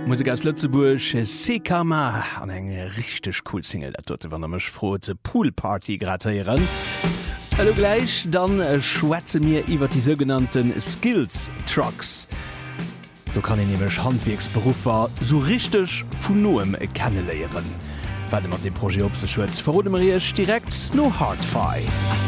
Musik aus Lützeburg Sekama an eng richtig cool Single der tote wann mech froh ze Poolparty gratieren. Hallo gleich, dann schwätze mir iwwer die sogenannten Skills Trucks. Du kann ich nämlich Handwerksberufer so richtig vun noem kennenleieren. Weil mat dem Projekt op se schwz verrode Maria direkt no Hardfi.